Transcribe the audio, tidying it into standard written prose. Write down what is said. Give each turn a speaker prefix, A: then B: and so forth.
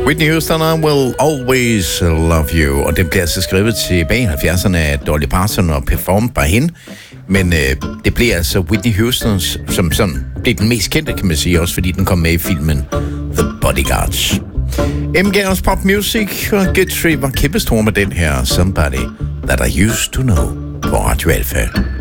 A: Whitney Houston, I Will Always Love You. Og det bliver altså skrevet tilbage i 70'erne af Dolly Parton og performet by hende. Men det bliver altså Whitney Houston, som sådan blev den mest kendte, kan man sige, også fordi den kom med i filmen The Bodyguards. MG's Pop Music og Guthrie var kæmpestor med den her Somebody That I Used To Know på Radio Alpha.